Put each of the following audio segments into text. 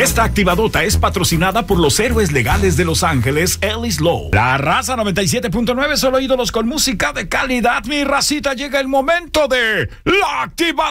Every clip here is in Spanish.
Esta activadota es patrocinada por los héroes legales de Los Ángeles, Ellis Law. La raza 97.9, solo ídolos con música de calidad. Mi racita, llega el momento de la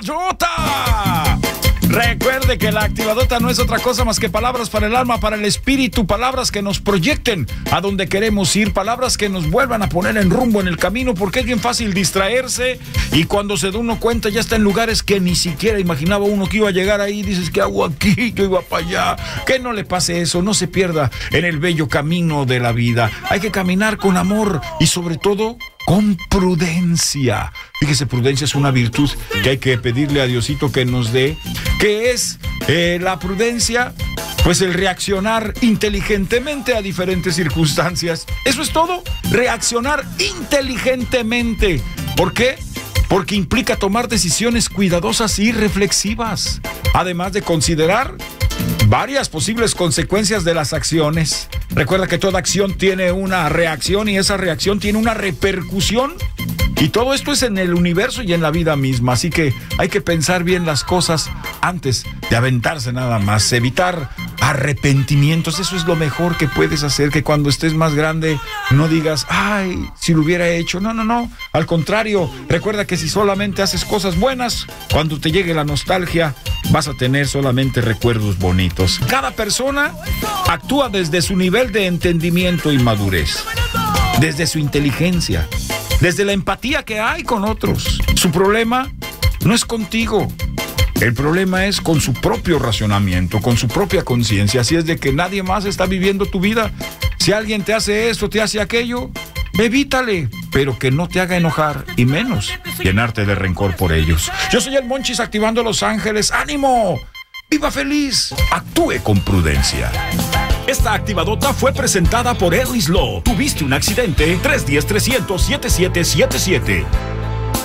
activadota. Recuerde que la activadota no es otra cosa más que palabras para el alma, para el espíritu, palabras que nos proyecten a donde queremos ir, palabras que nos vuelvan a poner en rumbo en el camino, porque es bien fácil distraerse y cuando se da uno cuenta ya está en lugares que ni siquiera imaginaba uno que iba a llegar ahí. Dices, ¿qué hago aquí? Yo iba para allá. Que no le pase eso, no se pierda en el bello camino de la vida. Hay que caminar con amor y sobre todo con prudencia. Fíjese, prudencia es una virtud que hay que pedirle a Diosito que nos dé. ¿Qué es la prudencia? Pues el reaccionar inteligentemente a diferentes circunstancias. Eso es todo, reaccionar inteligentemente. ¿Por qué? Porque implica tomar decisiones cuidadosas y reflexivas, además de considerar varias posibles consecuencias de las acciones. Recuerda que toda acción tiene una reacción y esa reacción tiene una repercusión. Y todo esto es en el universo y en la vida misma. Así que hay que pensar bien las cosas antes de aventarse nada más. Evitar arrepentimientos. Eso es lo mejor que puedes hacer. Que cuando estés más grande no digas, ay, si lo hubiera hecho. No. Al contrario, recuerda que si solamente haces cosas buenas, cuando te llegue la nostalgia, vas a tener solamente recuerdos bonitos. Cada persona actúa desde su nivel de entendimiento y madurez, desde su inteligencia, desde la empatía que hay con otros. Su problema no es contigo. El problema es con su propio racionamiento, con su propia conciencia. Así es de que nadie más está viviendo tu vida. Si alguien te hace esto, te hace aquello, evítale, pero que no te haga enojar y menos llenarte de rencor por ellos. Yo soy el Monchis activando Los Ángeles. ¡Ánimo! ¡Viva feliz! Actúe con prudencia. Esta activadota fue presentada por Ellis Law. ¿Tuviste un accidente? 310-300-7777.